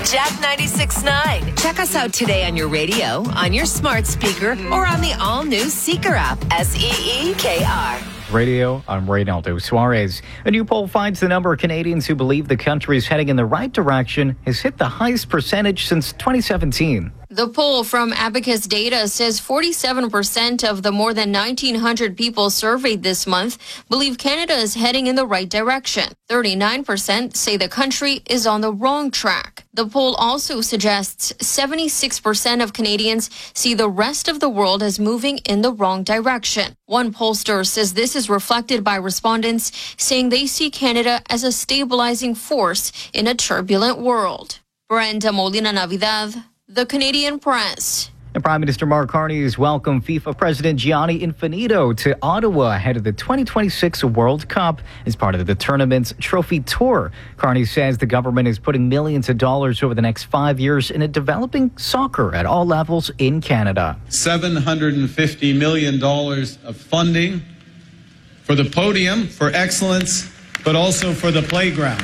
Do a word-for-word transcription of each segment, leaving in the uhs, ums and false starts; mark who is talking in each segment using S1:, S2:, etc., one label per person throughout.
S1: Jack ninety-six point nine. Check us out today on your radio, on your smart speaker, or on the all-new Seeker app. S E E K R.
S2: Radio, I'm Reynaldo Suarez. A new poll finds the number of Canadians who believe the country is heading in the right direction has hit the highest percentage since twenty seventeen.
S3: The poll from Abacus Data says forty-seven percent of the more than nineteen hundred people surveyed this month believe Canada is heading in the right direction. thirty-nine percent say the country is on the wrong track. The poll also suggests seventy-six percent of Canadians see the rest of the world as moving in the wrong direction. One pollster says this is reflected by respondents saying they see Canada as a stabilizing force in a turbulent world. Brenda Molina Navidad, The Canadian Press.
S2: And Prime Minister Mark Carney has welcomed FIFA President Gianni Infantino to Ottawa ahead of the twenty twenty-six World Cup as part of the tournament's trophy tour. Carney says the government is putting millions of dollars over the next five years into developing soccer at all levels in Canada.
S4: seven hundred fifty million dollars of funding for the podium, for excellence, but also for the playground.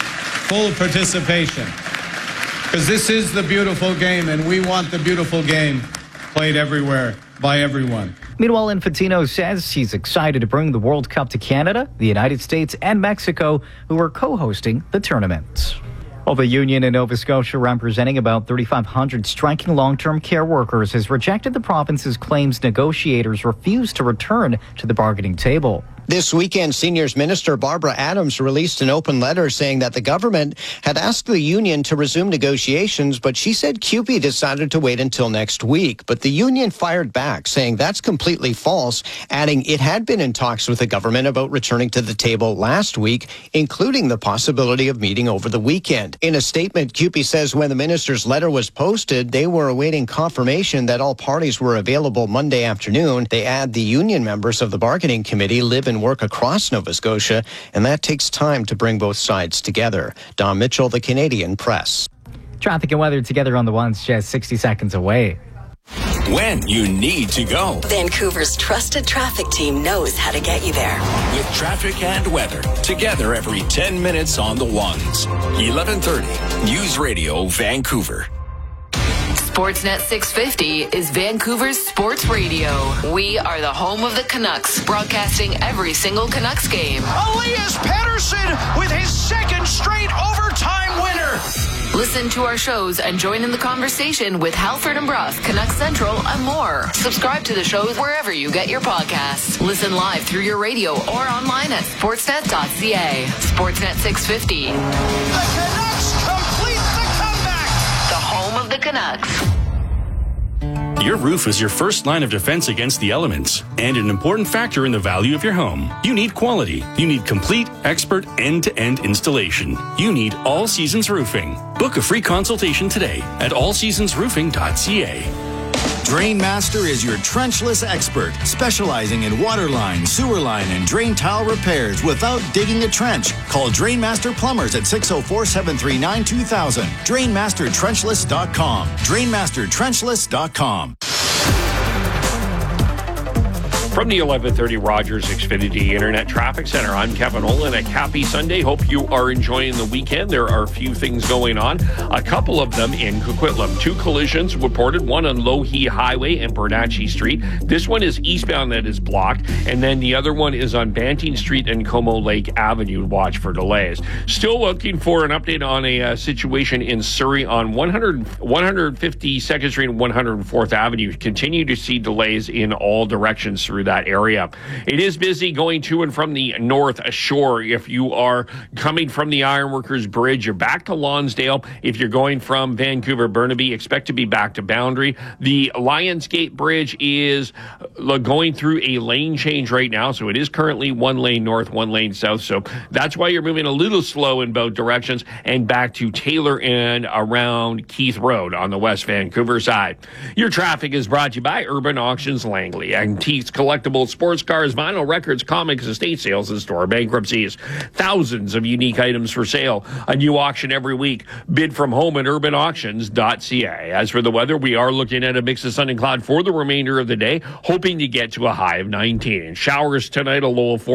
S4: Full participation. Because this is the beautiful game, and we want the beautiful game played everywhere by everyone.
S2: Meanwhile, Infantino says he's excited to bring the World Cup to Canada, the United States, and Mexico, who are co-hosting the tournament. Well, the union in Nova Scotia, representing about thirty-five hundred striking long-term care workers, has rejected the province's claims negotiators refused to return to the bargaining table.
S5: This weekend, Seniors Minister Barbara Adams released an open letter saying that the government had asked the union to resume negotiations, but she said C U P E decided to wait until next week. But the union fired back, saying that's completely false, adding it had been in talks with the government about returning to the table last week, including the possibility of meeting over the weekend. In a statement, C U P E says when the minister's letter was posted, they were awaiting confirmation that all parties were available Monday afternoon. They add the union members of the bargaining committee live and work across Nova Scotia, and that takes time to bring both sides together. Don Mitchell, The Canadian Press.
S2: Traffic and weather together on the ones just sixty seconds away.
S6: When you need to go.
S1: Vancouver's trusted traffic team knows how to get you there.
S6: With traffic and weather together every ten minutes on the ones. eleven thirty News Radio Vancouver.
S7: Sportsnet six fifty is Vancouver's sports radio. We are the home of the Canucks, broadcasting every single Canucks game.
S8: Elias Pettersson with his second straight overtime winner.
S7: Listen to our shows and join in the conversation with Halford and Brough, Canucks Central, and more. Subscribe to the shows wherever you get your podcasts. Listen live through your radio or online at sportsnet dot c a. Sportsnet six fifty.
S8: The Canucks complete the comeback.
S7: The home of the Canucks.
S9: Your roof is your first line of defense against the elements and an important factor in the value of your home. You need quality. You need complete, expert, end-to-end installation. You need All Seasons Roofing. Book a free consultation today at all seasons roofing dot c a.
S10: Drainmaster is your trenchless expert, specializing in water line, sewer line, and drain tile repairs without digging a trench. Call Drainmaster Plumbers at six oh four, seven three nine, two thousand. Drainmaster Trenchless dot com. Drainmaster Trenchless dot com.
S11: From the eleven thirty Rogers Xfinity Internet Traffic Center, I'm Kevin Olin. A happy Sunday. Hope you are enjoying the weekend. There are a few things going on. A couple of them in Coquitlam. Two collisions reported, one on Lougheed Highway and Bernatchez Street. This one is eastbound that is blocked, and then the other one is on Banting Street and Como Lake Avenue. Watch for delays. Still looking for an update on a uh, situation in Surrey on one hundred, one fifty-second Street and one hundred fourth Avenue. Continue to see delays in all directions through that area. It is busy going to and from the North Shore. If you are coming from the Ironworkers Bridge, you're back to Lonsdale. If you're going from Vancouver Burnaby, expect to be back to Boundary. The Lionsgate Bridge is going through a lane change right now, so it is currently one lane north, one lane south. So that's why you're moving a little slow in both directions, and back to Taylor and around Keith Road on the West Vancouver side. Your traffic is brought to you by Urban Auctions Langley. Antiques, collectibles, sports cars, vinyl records, comics, estate sales, and store bankruptcies. Thousands of unique items for sale. A new auction every week. Bid from home at urban auctions dot c a. As for the weather, we are looking at a mix of sun and cloud for the remainder of the day, hoping to get to a high of nineteen. Showers tonight, a low of four.